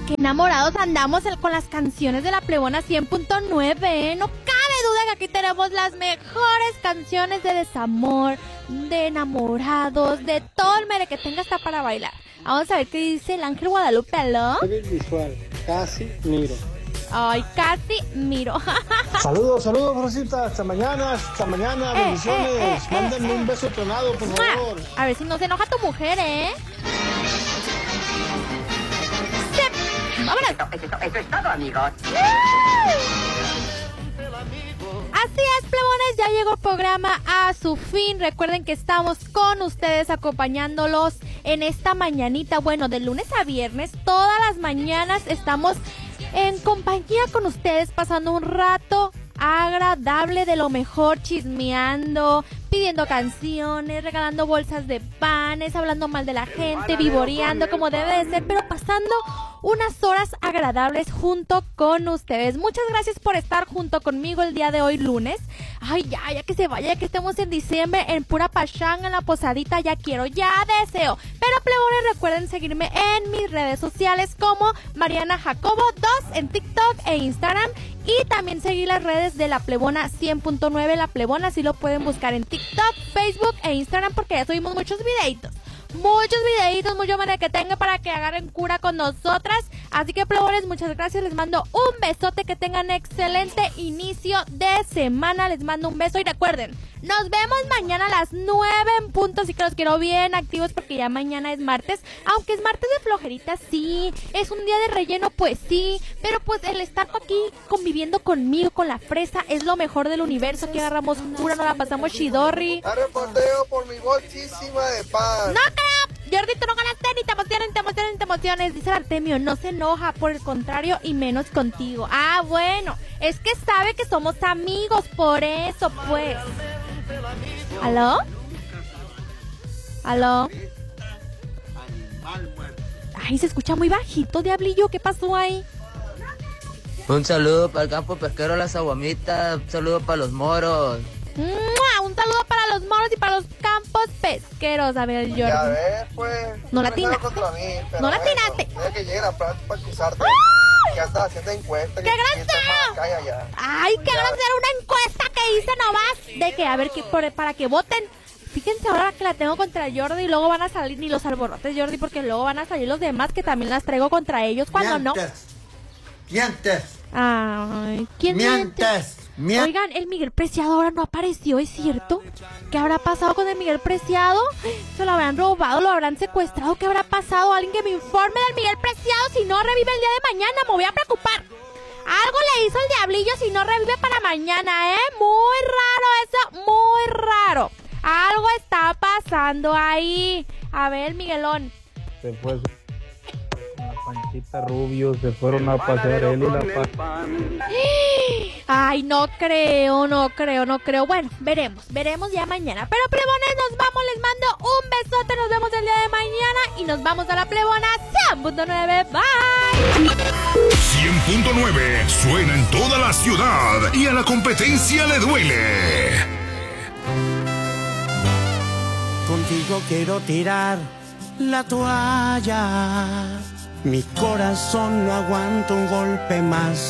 qué enamorados andamos con las canciones de la Plebona 100.9, No cabe duda que aquí tenemos las mejores canciones de desamor, de enamorados, de todo el mere que tenga hasta para bailar. Vamos a ver qué dice el Ángel Guadalupe, ¿aló? Visual, casi miro. Ay, casi miro. Saludos, Rosita. Hasta mañana, bendiciones. Mándenme un beso tronado, por favor. A ver si no se enoja tu mujer, ¿eh? ¡Vámonos! Eso es todo, amigos. Así es, plebones, ya llegó el programa a su fin. Recuerden que estamos con ustedes acompañándolos en esta mañanita. Bueno, de lunes a viernes, todas las mañanas estamos en compañía con ustedes, pasando un rato agradable de lo mejor, chismeando, pidiendo canciones, regalando bolsas de panes, hablando mal de la gente, vivoreando como debe de ser, pero pasando unas horas agradables junto con ustedes. Muchas gracias por estar junto conmigo el día de hoy, lunes. Ay, ya que se vaya, ya que estemos en diciembre, en pura pachanga, en la posadita, ya quiero, ya deseo. Pero plebones, recuerden seguirme en mis redes sociales como Mariana Jacobo 2 en TikTok e Instagram. Y también seguir las redes de la Plebona 100.9, La Plebona, así lo pueden buscar en TikTok, Facebook e Instagram, porque ya subimos muchos videitos, mucho manera que tenga para que agarren cura con nosotras. Así que, plebones, muchas gracias, les mando un besote, que tengan excelente inicio de semana, les mando un beso y recuerden, nos vemos mañana a las 9 en punto, así que los quiero bien activos porque ya mañana es martes, aunque es martes de flojerita, sí, es un día de relleno, pues sí, pero pues el estar aquí conviviendo conmigo, con la fresa, es lo mejor del universo. Aquí agarramos cura, nos la pasamos chidorri. Arrepateo por mi bolsísima de pan. ¡No creo! Jordi, tú no ganaste, ni te emociones, dice Artemio, no se enoja, por el contrario, y menos contigo. Ah, bueno, es que sabe que somos amigos, por eso, pues. ¿Aló? Ay, se escucha muy bajito, diablillo, ¿qué pasó ahí? Un saludo para el campo pesquero Las Aguamitas, un saludo para los moros. ¡Mua! Un saludo para los moros y para los campos pesqueros. A ver, Jordi. A ver, pues. No la atinaste. No la atinaste. Deja que llegue la plata para acusarte. Ya estás haciendo encuesta. ¡Qué grosero! Ay, qué grosero, una encuesta que hice nomás. De que, a ver, para que voten. Fíjense ahora que la tengo contra Jordi y luego van a salir ni los alborotes, Jordi, porque luego van a salir los demás que también las traigo contra ellos cuando no. Mientes. Ay, ¿quién mientes? Oigan, el Miguel Preciado ahora no apareció, ¿es cierto? ¿Qué habrá pasado con el Miguel Preciado? ¿Se lo habrán robado? ¿Lo habrán secuestrado? ¿Qué habrá pasado? Alguien que me informe del Miguel Preciado, si no revive el día de mañana, me voy a preocupar. Algo le hizo el diablillo si no revive para mañana, ¿eh? Muy raro eso, muy raro. Algo está pasando ahí. A ver, Miguelón. Se fue la Panchita Rubio, se fueron a pasear él y la Paz. Ay, no creo. Bueno, veremos ya mañana. Pero, plebones, nos vamos, les mando un besote, nos vemos el día de mañana y nos vamos a la Plebona 100.9. Bye. 100.9 suena en toda la ciudad y a la competencia le duele. Contigo quiero tirar la toalla. Mi corazón no aguanta un golpe más.